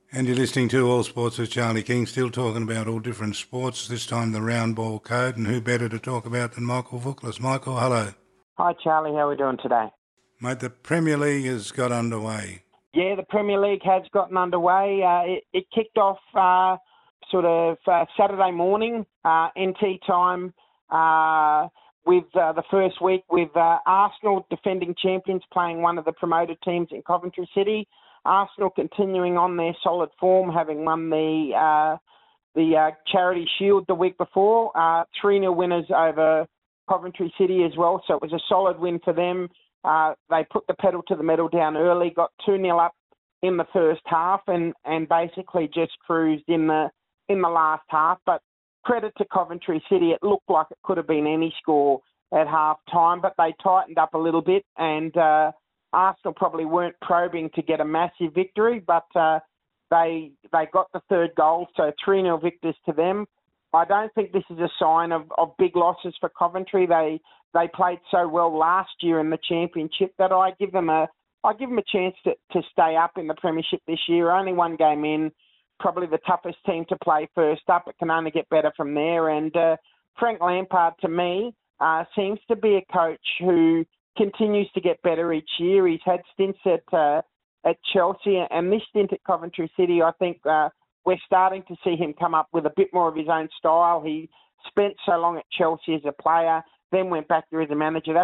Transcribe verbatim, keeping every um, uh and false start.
And you're listening to All Sports with Charlie King, still talking about all different sports, this time the round ball code, and who better to talk about than Michael Vuklis. Michael, hello. Hi Charlie, how are we doing today? Mate, the Premier League has got underway. Yeah, the Premier League has gotten underway. Uh, it, it kicked off uh, sort of uh, Saturday morning, uh, N T time, uh, with uh, the first week with uh, Arsenal, defending champions, playing one of the promoted teams in Coventry City. Arsenal continuing on their solid form, having won the uh, the uh, Charity Shield the week before. Uh, three nil winners over Coventry City as well, so it was a solid win for them. Uh, they put the pedal to the metal down early, got two nil up in the first half, and, and basically just cruised in the in the last half. But credit to Coventry City, it looked like it could have been any score at half time, but they tightened up a little bit, and uh, Arsenal probably weren't probing to get a massive victory, but uh, they they got the third goal, so three nil victors to them. I don't think this is a sign of, of big losses for Coventry. They they played so well last year in the championship that I give them a I give them a chance to, to stay up in the premiership this year. Only one game in, probably the toughest team to play first up. It can only get better from there. And uh, Frank Lampard, to me, uh, seems to be a coach who continues to get better each year. He's had stints at uh, at Chelsea, and this stint at Coventry City, I think uh, we're starting to see him come up with a bit more of his own style. He spent so long at Chelsea as a player, then went back there as a manager.